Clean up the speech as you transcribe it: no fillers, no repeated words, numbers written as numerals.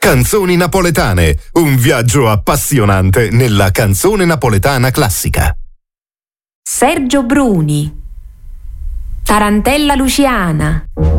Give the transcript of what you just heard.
Canzoni napoletane, un viaggio appassionante nella canzone napoletana classica. Sergio Bruni, Tarantella Luciana.